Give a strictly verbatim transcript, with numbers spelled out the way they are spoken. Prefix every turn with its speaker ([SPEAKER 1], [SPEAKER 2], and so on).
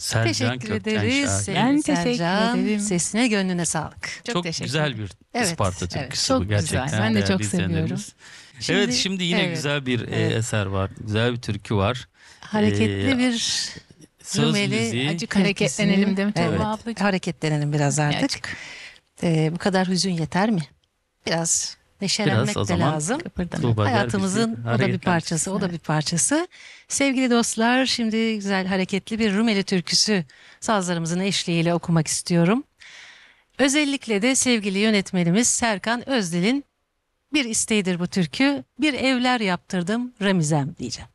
[SPEAKER 1] Selcan
[SPEAKER 2] Teşekkür
[SPEAKER 1] Kökten
[SPEAKER 2] ederiz.
[SPEAKER 1] Şahin.
[SPEAKER 2] sevgili
[SPEAKER 3] Ben teşekkür
[SPEAKER 2] Selcan.
[SPEAKER 3] ederim.
[SPEAKER 2] Sesine gönlüne sağlık.
[SPEAKER 3] Çok
[SPEAKER 1] Çok
[SPEAKER 3] teşekkür
[SPEAKER 1] güzel
[SPEAKER 3] ederim.
[SPEAKER 1] bir
[SPEAKER 2] Evet,
[SPEAKER 1] Isparta
[SPEAKER 2] evet.
[SPEAKER 1] türküsü
[SPEAKER 3] Çok
[SPEAKER 1] bu gerçekten.
[SPEAKER 3] güzel. Ben de çok
[SPEAKER 1] değerli
[SPEAKER 3] seviyorum.
[SPEAKER 1] izleyenlerimiz.
[SPEAKER 2] Şimdi-
[SPEAKER 1] evet şimdi yine
[SPEAKER 2] evet,
[SPEAKER 1] güzel bir e,
[SPEAKER 2] evet.
[SPEAKER 1] eser var. Güzel bir türkü var.
[SPEAKER 2] Hareketli
[SPEAKER 1] Ee,
[SPEAKER 2] bir
[SPEAKER 1] Söz
[SPEAKER 2] Rumeli
[SPEAKER 1] müziği.
[SPEAKER 3] Acık hareketlenelim değil mi Tuğba
[SPEAKER 2] Evet,
[SPEAKER 3] ablacığım?
[SPEAKER 2] hareketlenelim biraz artık.
[SPEAKER 3] Azıcık.
[SPEAKER 2] Ee, bu kadar hüzün yeter mi? Biraz neşelenmek
[SPEAKER 1] Biraz o
[SPEAKER 2] de
[SPEAKER 1] zaman
[SPEAKER 2] lazım.
[SPEAKER 3] Kıpırdanın.
[SPEAKER 1] Tuğba der bizi
[SPEAKER 2] Hayatımızın o da bir
[SPEAKER 1] hareketlendirsin.
[SPEAKER 2] parçası, o da bir parçası. Sevgili dostlar, şimdi güzel hareketli bir Rumeli türküsü sazlarımızın eşliğiyle okumak istiyorum. Özellikle de sevgili yönetmenimiz Serkan Özdil'in bir isteğidir bu türkü. Bir evler yaptırdım Remizem diyeceğim.